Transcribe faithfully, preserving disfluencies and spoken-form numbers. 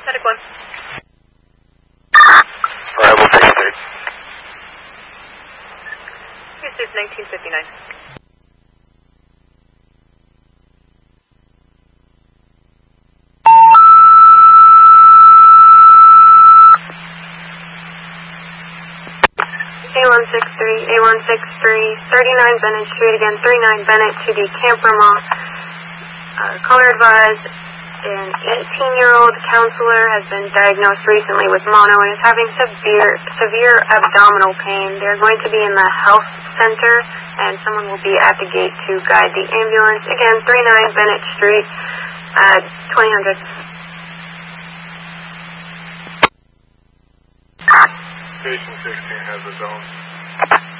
Medic one. Alright, we'll take it. This is nineteen fifty-nine. A one six three, A one six three, thirty-nine Bennett Street again, thirty-nine Bennett to the camper mall. Uh, caller advised an eighteen-year-old counselor has been diagnosed recently with mono and is having severe, severe abdominal pain. They're going to be in the health center and someone will be at the gate to guide the ambulance. Again, thirty-nine Bennett Street, uh, twenty hundred. Station sixteen has its own.